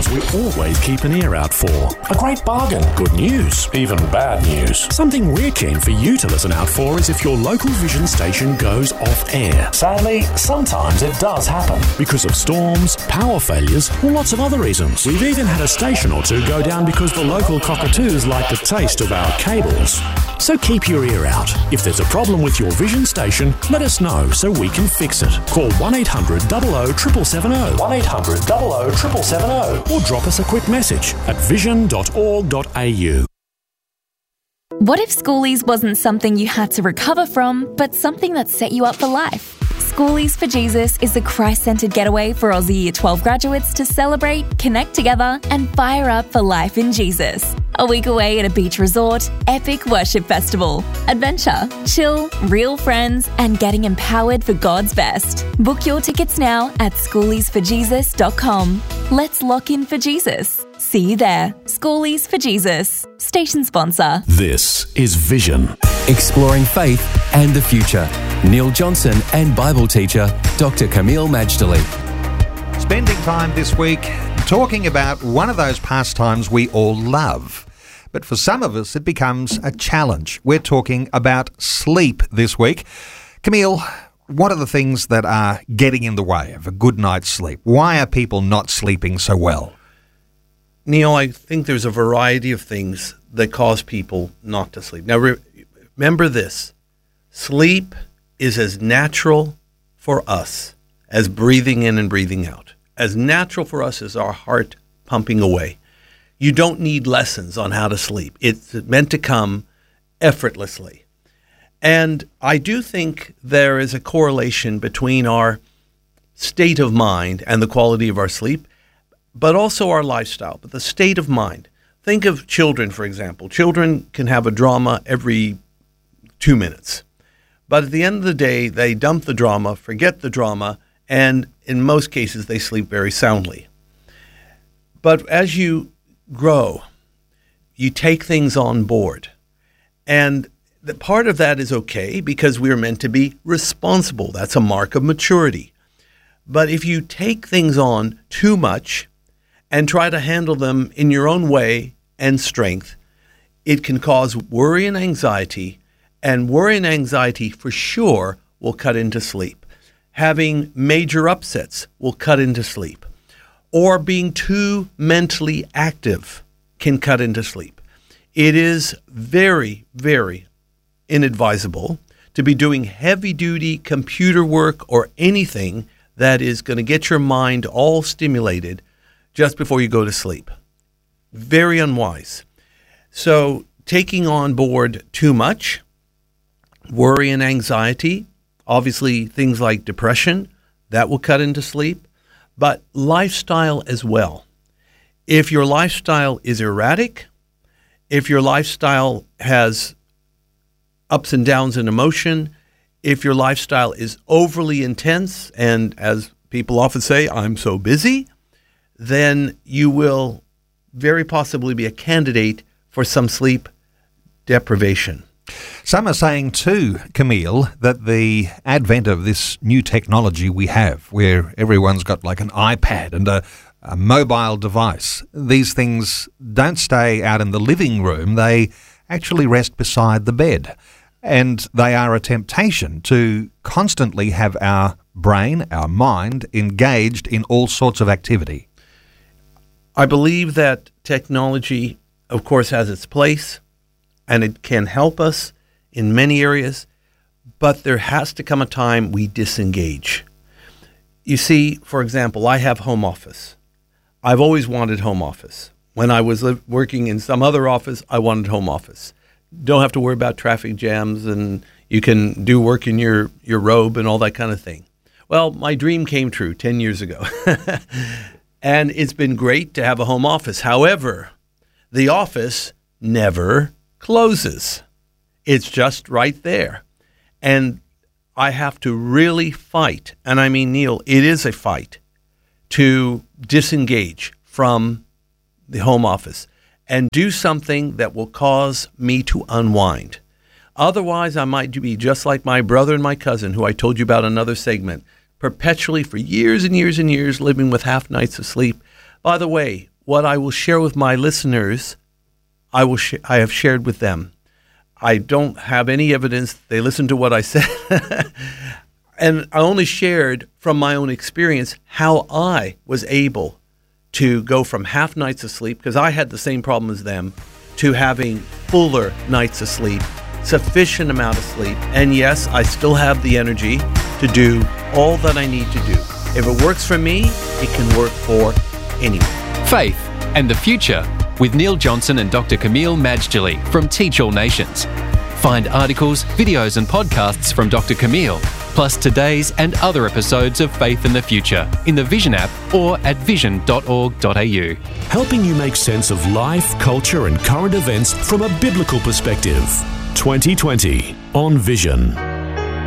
we always keep an ear out for. A great bargain, good news, even bad news. Something we're keen for you to listen out for is if your local Vision station goes off air. Sadly, sometimes it does happen because of storms, power failures, or lots of other reasons. We've even had a station or two go down because the local cockatoos like the taste of our cables. So keep your ear out. If there's a problem with your Vision station, let us know so we can fix it. Call 1800 00 770, 1800 00 770, or drop us a quick message at vision.org.au. What if Schoolies wasn't something you had to recover from, but something that set you up for life? Schoolies for Jesus is a Christ-centred getaway for Aussie Year 12 graduates to celebrate, connect together, and fire up for life in Jesus. A week away at a beach resort, epic worship festival, adventure, chill, real friends, and getting empowered for God's best. Book your tickets now at schooliesforjesus.com. Let's lock in for Jesus. See you there. Schoolies for Jesus. Station sponsor. This is Vision. Exploring faith and the future. Neil Johnson and Bible teacher Dr. Camille Majdali. Spending time this week talking about one of those pastimes we all love. But for some of us, it becomes a challenge. We're talking about sleep this week. Camille, what are the things that are getting in the way of a good night's sleep? Why are people not sleeping so well? Neil, I think there's a variety of things that cause people not to sleep. Now, remember this. Sleep is as natural for us as breathing in and breathing out. As natural for us as our heart pumping away. You don't need lessons on how to sleep. It's meant to come effortlessly. And I do think there is a correlation between our state of mind and the quality of our sleep, but also our lifestyle, but the state of mind. Think of children, for example. Children can have a drama every 2 minutes. But at the end of the day, they dump the drama, forget the drama, and in most cases, they sleep very soundly. But as you grow, you take things on board. And the part of that is okay because we are meant to be responsible. That's a mark of maturity. But if you take things on too much and try to handle them in your own way and strength, it can cause worry and anxiety. And worry and anxiety for sure will cut into sleep. Having major upsets will cut into sleep. Or being too mentally active can cut into sleep. It is very, very inadvisable to be doing heavy-duty computer work or anything that is going to get your mind all stimulated just before you go to sleep. Very unwise. So taking on board too much, worry and anxiety, obviously things like depression, that will cut into sleep. But lifestyle as well. If your lifestyle is erratic, if your lifestyle has ups and downs in emotion, if your lifestyle is overly intense, and as people often say, I'm so busy, then you will very possibly be a candidate for some sleep deprivation. Some are saying too, Camille, that the advent of this new technology we have, where everyone's got like an iPad and a mobile device, these things don't stay out in the living room. They actually rest beside the bed. And they are a temptation to constantly have our brain, our mind, engaged in all sorts of activity. I believe that technology, of course, has its place, and it can help us in many areas, but there has to come a time we disengage. You see, for example, I have home office. I've always wanted home office. When I was working in some other office, I wanted home office. Don't have to worry about traffic jams, and you can do work in your robe and all that kind of thing. Well, my dream came true 10 years ago. And it's been great to have a home office. However, the office never closes. It's just right there. And I have to really fight, and I mean, Neil, it is a fight, to disengage from the home office and do something that will cause me to unwind. Otherwise, I might be just like my brother and my cousin, who I told you about in another segment, perpetually for years and years and years living with half nights of sleep. By the way, what I will share with my listeners, I have shared with them. I don't have any evidence they listened to what I said. And I only shared from my own experience how I was able to go from half nights of sleep, because I had the same problem as them, to having fuller nights of sleep, sufficient amount of sleep. And yes, I still have the energy to do all that I need to do. If it works for me, it can work for anyone. Faith and the Future with Neil Johnson and Dr. Camille Majdali from Teach All Nations. Find articles, videos and podcasts from Dr. Camille, plus today's and other episodes of Faith and the Future in the Vision app or at vision.org.au. Helping you make sense of life, culture and current events from a biblical perspective. 2020 on Vision.